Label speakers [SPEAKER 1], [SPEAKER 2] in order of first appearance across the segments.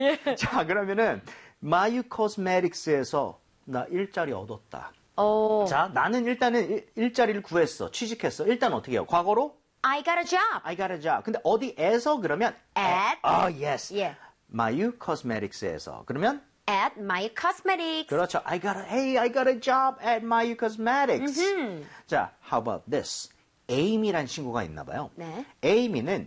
[SPEAKER 1] 자, 그러면은 마유 코스메틱스에서 나 일자리 얻었다. 자, 나는 일단은 일자리를 구했어. 취직했어. 일단 어떻게 해요? 과거로?
[SPEAKER 2] I got a job.
[SPEAKER 1] I got a job. 근데 어디에서 그러면?
[SPEAKER 2] At.
[SPEAKER 1] yes.
[SPEAKER 2] Yeah.
[SPEAKER 1] 마유 코스메틱스에서. 그러면?
[SPEAKER 2] At My Cosmetics.
[SPEAKER 1] 그렇죠. I got a job at Mayu Cosmetics. 자, how about this? 에이미란 친구가 있나 봐요.
[SPEAKER 2] 네.
[SPEAKER 1] 에이미는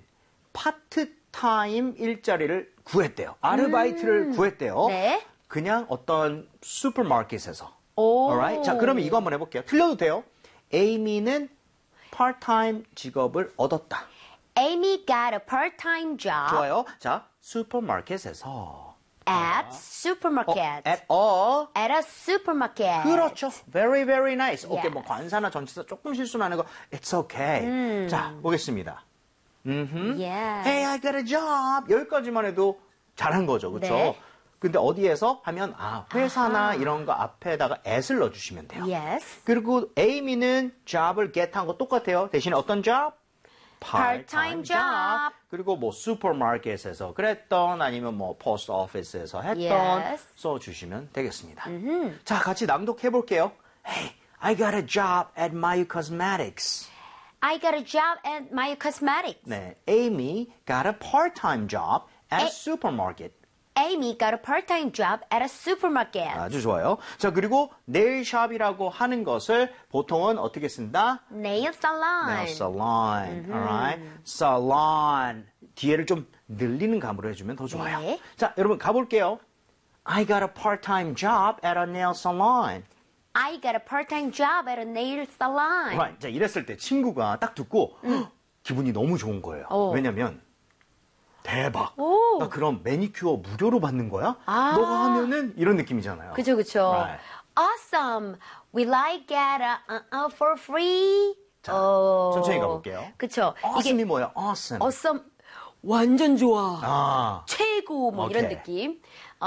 [SPEAKER 1] 파트타임 일자리를 구했대요. 아르바이트를 구했대요.
[SPEAKER 2] 네.
[SPEAKER 1] 그냥 어떤 슈퍼마켓에서.
[SPEAKER 2] 오.
[SPEAKER 1] Alright? 자, 그러면 이거 한번 해볼게요. 틀려도 돼요. 에이미는 파트타임 직업을 얻었다.
[SPEAKER 2] Amy got a part-time job
[SPEAKER 1] 좋아요. 자, 슈퍼마켓에서.
[SPEAKER 2] at supermarket.
[SPEAKER 1] at
[SPEAKER 2] a supermarket.
[SPEAKER 1] 그렇죠. Very, very nice. 오케이,
[SPEAKER 2] Yes.
[SPEAKER 1] 뭐 관사나 전치사 조금 실수나는 거, it's okay. 자, 보겠습니다.
[SPEAKER 2] Yeah.
[SPEAKER 1] Hey, I got a job. 여기까지만 해도 잘한 거죠, 그렇죠?
[SPEAKER 2] 네.
[SPEAKER 1] 근데 어디에서 하면 회사나 이런 거 앞에다가 at을 넣어주시면 돼요.
[SPEAKER 2] Yes.
[SPEAKER 1] 그리고 에이미는 job을 get한 거 똑같아요. 대신에 어떤 job?
[SPEAKER 2] Part-time job.
[SPEAKER 1] 그리고 뭐 슈퍼마켓에서 그랬던 아니면 뭐 포스트 오피스에서 했던
[SPEAKER 2] Yes.
[SPEAKER 1] 써주시면 되겠습니다. 자, 같이 낭독해 볼게요. Hey, I got a job at Mayu Cosmetics.
[SPEAKER 2] I got a job at My Cosmetics.
[SPEAKER 1] 네, Amy got a part-time job at a supermarket.
[SPEAKER 2] Amy got a part-time job at a supermarket.
[SPEAKER 1] 아주 좋아요. 자, 그리고 네일샵이라고 하는 것을 보통은 어떻게 쓴다?
[SPEAKER 2] Nail salon.
[SPEAKER 1] Nail salon. Alright? salon. 뒤에를 좀 늘리는 감으로 해주면 더 좋아요.
[SPEAKER 2] 네.
[SPEAKER 1] 자, 여러분 가볼게요. I got a part-time job at a nail salon.
[SPEAKER 2] I got a part-time job at a nail salon.
[SPEAKER 1] Right. 자, 이랬을 때 친구가 딱 듣고 기분이 너무 좋은 거예요. 왜냐면 대박.
[SPEAKER 2] 오.
[SPEAKER 1] 나 그럼 매니큐어 무료로 받는 거야?
[SPEAKER 2] 아.
[SPEAKER 1] 너가 하면은 이런 느낌이잖아요.
[SPEAKER 2] 그죠, 그죠.
[SPEAKER 1] Right.
[SPEAKER 2] Awesome. Will I get for free?
[SPEAKER 1] 자, 천천히 가볼게요.
[SPEAKER 2] 그쵸.
[SPEAKER 1] Awesome이 뭐예요? Awesome.
[SPEAKER 2] awesome. 완전 좋아.
[SPEAKER 1] 아.
[SPEAKER 2] 최고 뭐 이런
[SPEAKER 1] 오케이.
[SPEAKER 2] 느낌.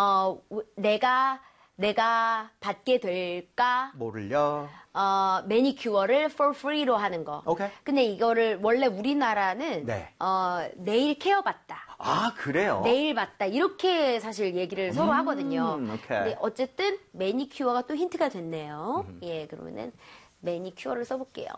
[SPEAKER 2] 내가 받게 될까?
[SPEAKER 1] 뭐를요?
[SPEAKER 2] 매니큐어를 for free로 하는 거.
[SPEAKER 1] 오케이.
[SPEAKER 2] 근데 이거를 원래 우리나라는
[SPEAKER 1] 네.
[SPEAKER 2] 네일 케어 받다.
[SPEAKER 1] 아, 그래요?
[SPEAKER 2] 네일 받다. 이렇게 사실 얘기를 서로 하거든요.
[SPEAKER 1] 오케이.
[SPEAKER 2] 근데 어쨌든 매니큐어가 또 힌트가 됐네요. 예, 그러면은 매니큐어를 써볼게요.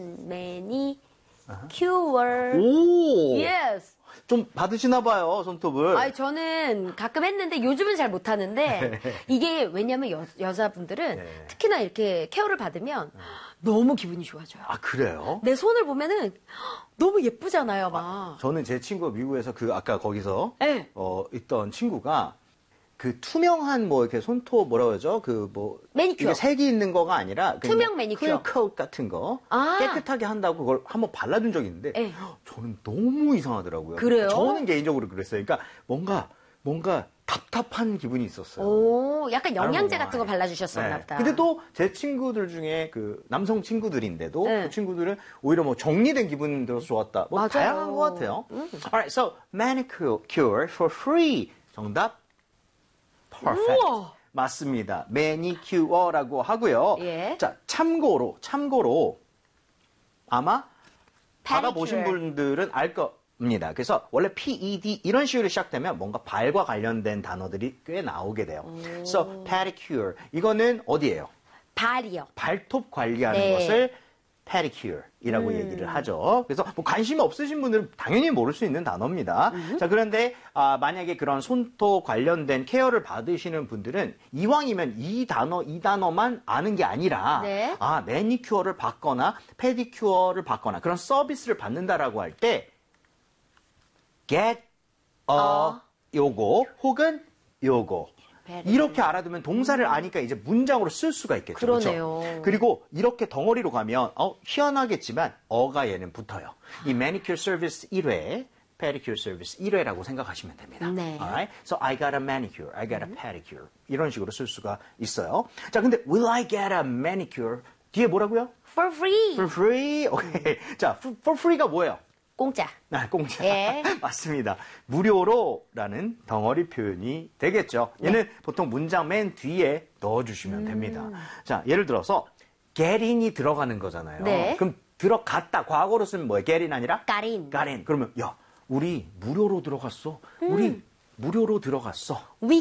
[SPEAKER 2] 매니큐어.
[SPEAKER 1] 오!
[SPEAKER 2] Yes.
[SPEAKER 1] 좀 받으시나 봐요, 손톱을.
[SPEAKER 2] 아니, 저는 가끔 했는데 요즘은 잘 못하는데 이게 왜냐면 여자분들은
[SPEAKER 1] 네.
[SPEAKER 2] 특히나 이렇게 케어를 받으면 너무 기분이 좋아져요.
[SPEAKER 1] 아, 그래요?
[SPEAKER 2] 내 손을 보면은 너무 예쁘잖아요, 막.
[SPEAKER 1] 저는 제 친구가 미국에서 아까 거기서
[SPEAKER 2] 네.
[SPEAKER 1] 있던 친구가 그 투명한 뭐 이렇게 손톱 뭐라고 하죠?
[SPEAKER 2] 매니큐어.
[SPEAKER 1] 이게 색이 있는 거가 아니라 그냥
[SPEAKER 2] 투명 매니큐어.
[SPEAKER 1] 클리어컷 같은 거
[SPEAKER 2] 아.
[SPEAKER 1] 깨끗하게 한다고 그걸 한번 발라준 적이 있는데
[SPEAKER 2] 네.
[SPEAKER 1] 저는 너무 이상하더라고요.
[SPEAKER 2] 그래요?
[SPEAKER 1] 저는 개인적으로 그랬어요. 그러니까 뭔가 답답한 기분이 있었어요.
[SPEAKER 2] 오, 약간 영양제
[SPEAKER 1] I don't know
[SPEAKER 2] 같은 거
[SPEAKER 1] why.
[SPEAKER 2] 발라주셨었나
[SPEAKER 1] 네.
[SPEAKER 2] 보다.
[SPEAKER 1] 근데 또 제 친구들 중에 그 남성 친구들인데도
[SPEAKER 2] 네.
[SPEAKER 1] 그 친구들은 오히려 뭐 정리된 기분 들어서 좋았다. 뭐
[SPEAKER 2] 맞아요.
[SPEAKER 1] 다양한 것 같아요. Alright, so manicure for free. 정답 perfect.
[SPEAKER 2] 우와.
[SPEAKER 1] 맞습니다. 매니큐어라고 하고요.
[SPEAKER 2] 예.
[SPEAKER 1] 자, 참고로 아마 받아보신
[SPEAKER 2] Pedicure.
[SPEAKER 1] 분들은 알 겁니다. 그래서 원래 PED 이런 식으로 시작되면 뭔가 발과 관련된 단어들이 꽤 나오게 돼요. So pedicure 이거는 어디예요?
[SPEAKER 2] 발이요.
[SPEAKER 1] 발톱 관리하는
[SPEAKER 2] 네.
[SPEAKER 1] 것을 pedicure이라고 얘기를 하죠. 그래서 뭐 관심이 없으신 분들은 당연히 모를 수 있는 단어입니다. 자, 그런데 만약에 그런 손톱 관련된 케어를 받으시는 분들은 이왕이면 이 단어만 아는 게 아니라
[SPEAKER 2] 네.
[SPEAKER 1] 매니큐어를 받거나 페디큐어를 받거나 그런 서비스를 받는다라고 할 때 get 요거 혹은 요거 이렇게 알아두면 동사를 아니까 이제 문장으로 쓸 수가 있겠죠.
[SPEAKER 2] 그러네요.
[SPEAKER 1] 그렇죠? 그리고 이렇게 덩어리로 가면 희한하겠지만 어가 얘는 붙어요. 이 manicure service 1회, pedicure service 1회라고 생각하시면 됩니다.
[SPEAKER 2] 네.
[SPEAKER 1] Alright? So I got a manicure, I got a pedicure 이런 식으로 쓸 수가 있어요. 자, 근데 will I get a manicure 뒤에 뭐라고요?
[SPEAKER 2] For free.
[SPEAKER 1] For free? 오케이. 자, for free가 뭐예요?
[SPEAKER 2] 공짜.
[SPEAKER 1] 공짜.
[SPEAKER 2] 예.
[SPEAKER 1] 맞습니다. 무료로라는 덩어리 표현이 되겠죠. 얘는 보통 문장 맨 뒤에 넣어주시면 됩니다. 자, 예를 들어서 get in이 들어가는 거잖아요.
[SPEAKER 2] 네.
[SPEAKER 1] 그럼 들어갔다. 과거로 쓰면 뭐예요? get in 아니라?
[SPEAKER 2] got in.
[SPEAKER 1] got in. 그러면 야, 우리 무료로 들어갔어. 우리 무료로 들어갔어.
[SPEAKER 2] We